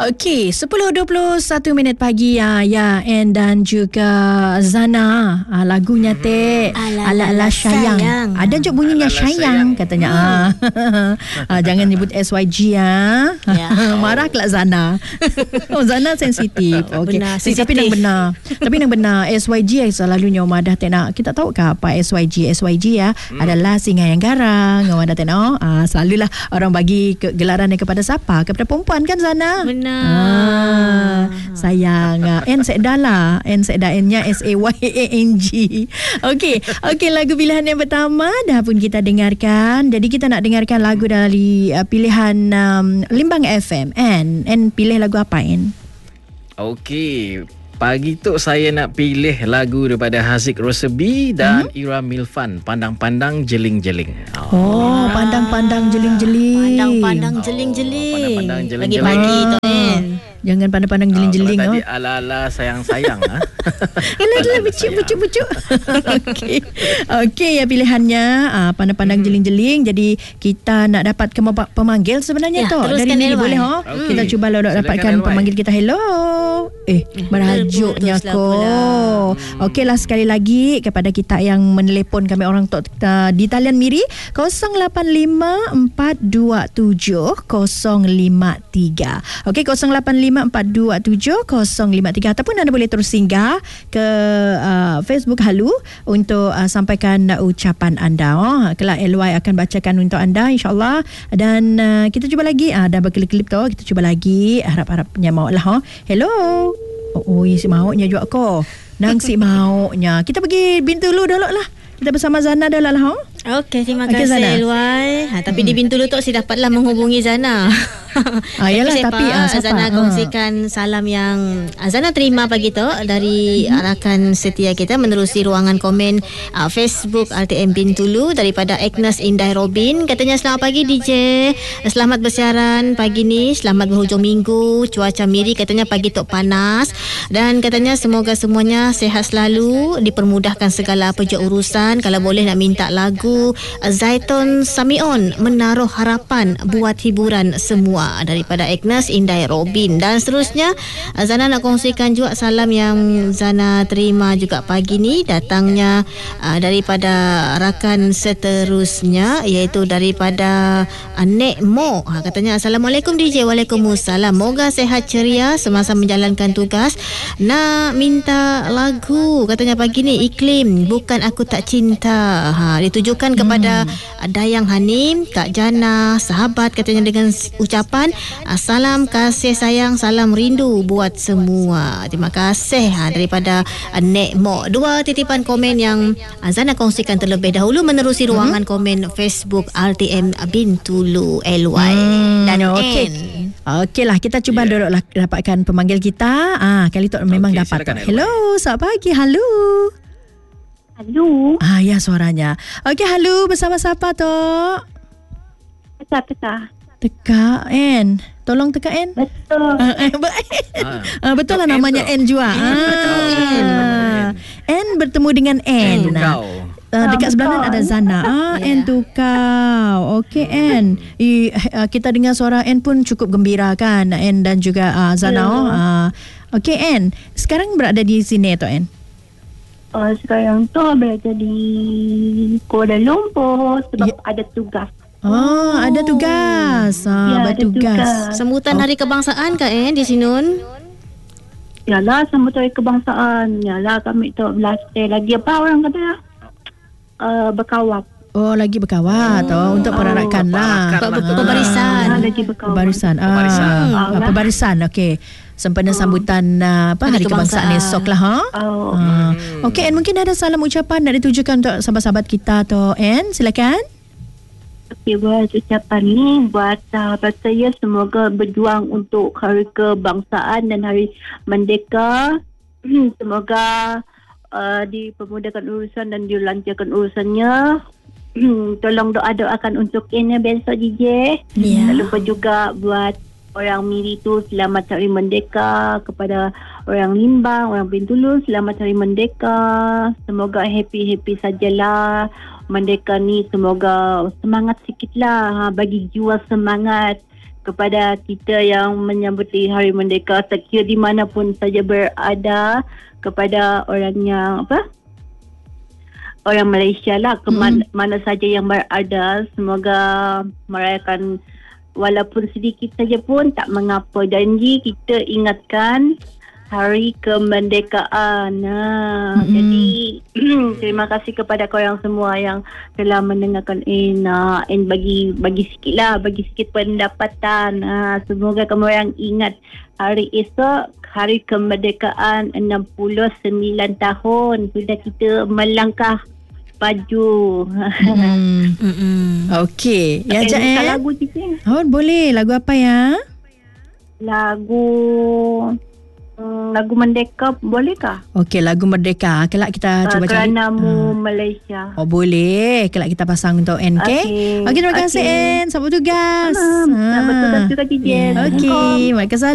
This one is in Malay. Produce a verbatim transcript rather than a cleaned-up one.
Okey, sepuluh dua puluh satu minit pagi ya, ya En dan juga Zana. Ah, lagunya teh ala-ala sayang. sayang. Ada juga bunyinya ala-ala sayang katanya. Hmm. Ah. Jangan nyebut S Y G ya. ya. Marah kelak Zana. Oh, Zana sensitif. Okey. Si, tapi yang benar. Tapi yang benar S Y G selalunya Umadah tak nak. Kita tahu ke apa S Y G? S Y G ya hmm. adalah singa yang garang. Umadah tak nak. Ah, selalulah orang bagi ke, gelaran kepada siapa? Kepada perempuan kan Zana? Benar. Ah, sayang. N sekda lah. N sekda N-nya S A Y A N G. Okey. Okey, lagu pilihan yang pertama dah pun kita dengarkan. Jadi kita nak dengarkan lagu dari uh, pilihan um, Limbang F M. N, N pilih lagu apa N? Okey. Pagi tu saya nak pilih lagu daripada Haziq Rosebi dan hmm? Ira Milfan, Pandang-Pandang Jeling-Jeling. Oh, oh Pandang-Pandang Jeling-Jeling. Pandang-Pandang Jeling-Jeling. Oh, Pandang-Pandang Jeling-Jeling. Pagi-pagi tu kan. Jangan pandang-pandang jeling-jeling. Oh, kalau oh. tadi ala-ala sayang-sayang. ha? Ala-ala bucuk-bucuk-bucuk. Okey. Okey, ya pilihannya uh, pandang-pandang hmm. jeling-jeling. Jadi kita nak dapat ke pemanggil sebenarnya ya, tu. Dari ni boleh oh. Okay. Kita cuba lah dapatkan pemanggil kita. Hello. Eh, merajuknya ko. Okeylah sekali lagi kepada kita yang menelepon kami orang tok uh, di talian Miri kosong lapan lima empat dua tujuh kosong lima tiga. Okey, kosong lapan lima empat dua tujuh kosong lima tiga ataupun anda boleh terus singgah ke uh, Facebook Halu untuk uh, sampaikan uh, ucapan anda. Oh, kelak L Y akan bacakan untuk anda insya-Allah. Dan uh, kita cuba lagi ah uh, dah berkelip-kelip tu, kita cuba lagi harap-harapnya maulah. Oh. Hello. Oh, oh si maunya juga ko. Nang si maunya. Kita pergi Bintulu dulu lah. Kita bersama Zana dah lah. Oh. Okey, terima okay, kasih L Y. Ha, tapi hmm. di Bintulu tu saya dapatlah menghubungi Zana. Ah, yalah, tapi ah, Zana kongsikan salam yang Zana terima pagi tu dari hmm. rakan setia kita menerusi ruangan komen uh, Facebook R T M Bintulu daripada Agnes Indah Robin. Katanya selamat pagi D J. Selamat bersiaran pagi ni, selamat berhujung minggu. Cuaca Miri katanya pagi tu panas dan katanya semoga semuanya sihat selalu, dipermudahkan segala peja urusan. Kalau boleh nak minta lagu Zaitun Samion, Menaruh Harapan buat hiburan semua daripada Agnes Indah Robin. Dan seterusnya Zana nak kongsikan juga salam yang Zana terima juga pagi ni, datangnya uh, daripada rakan seterusnya iaitu daripada uh, Nek Mo. Ha, katanya Assalamualaikum D J. Waalaikumsalam. Moga sehat ceria semasa menjalankan tugas. Nak minta lagu katanya pagi ni Iklim Bukan Aku Tak Cinta. Ha, ditujukan kepada hmm. Dayang Hanim, Kak Jana, sahabat katanya dengan ucapan salam kasih sayang, salam rindu buat semua. Terima kasih ha, daripada uh, Nek Mo. Dua titipan komen yang uh, Zana kongsikan terlebih dahulu menerusi ruangan hmm. komen Facebook R T M Bintulu L Y hmm, dan okay. N. Okeylah, kita cuba yeah. duduk dapatkan pemanggil kita. Ah, kali tu memang okay, dapat. Hello, selamat pagi. Halo. Halo. Ah, ya suaranya. Okey, halo, bersama siapa tu? Teka-teka. Teka N. Tolong teka N. Betul. Uh, eh, uh, betul lah namanya N juga. Ah. N bertemu dengan N. N kau. Uh, dekat sebelah ada Zana. Ah, yeah. N tu kau. Okey N. I, uh, kita dengar suara N pun cukup gembira kan. N dan juga uh, Zana. Oh. Uh, Okey N. Sekarang berada di sini tu N. Uh, sekarang tu berada di Kuala Lumpur sebab yeah. ada tugas. Oh, ada tugas. Ah, ya, bertugas. Tugas. Sambutan oh. Hari Kebangsaan Kak eh di Sinun? Yalah, sambutan Hari Kebangsaan. Yalah, kami tu belasih lagi apa orang kata? Uh, berkawat. Oh, lagi berkawat. Oh, oh untuk perarakan oh, lah. Pembarisan. Ah, lagi berkawat. Pembarisan. Ah, pembarisan. Ah, pembarisan. Okey. Sempena oh. sambutan uh, apa Hari, Hari Kebangsaan, Kebangsaan esok lah ha. Oh. Ah. Okey, and mungkin ada salam ucapan nak ditujukan untuk sahabat-sahabat kita tu. N, silakan. Okay, buat ucapan ni buat sahabat saya, semoga berjuang untuk Hari Kebangsaan dan Hari Merdeka. Semoga uh, dipermudahkan urusan dan dilancarkan urusannya. Tolong doa-doakan untuk N besok D J. Yeah. Tak lupa juga buat orang Miri tu selamat Hari Merdeka, kepada orang Limbang, orang Bintulu selamat Hari Merdeka. Semoga happy-happy sajalah. Merdeka ni semoga semangat sikitlah, ha, bagi jiwa semangat kepada kita yang menyambuti Hari Merdeka, sekiranya di mana pun saja berada, kepada orang yang apa? Orang Malaysia lah, ke mana, hmm. mana saja yang berada, semoga merayakan walaupun sedikit saja pun tak mengapa. Janji kita ingatkan Hari Kemerdekaan. Nah, mm-hmm. Jadi terima kasih kepada korang semua yang telah mendengarkan Ina and bagi bagi sikit lah, bagi sikit pendapatan. Nah, semoga korang ingat hari esok Hari Kemerdekaan enam puluh sembilan tahun sudah kita melangkah baju. Hmm. Okey, ya Jat eh. Lagu kita. Oh, boleh. Lagu apa ya? Lagu Hmm, lagu Merdeka bolehkah? Okey, lagu Merdeka. Kelak kita cuba cari. Keranamu uh. Malaysia. Oh, boleh. Kelak kita pasang untuk N K. Okey, okay, terima kasih okay. N. Selamat tugas. Selamat tugas juga, Cijen. Okey, terima kasih.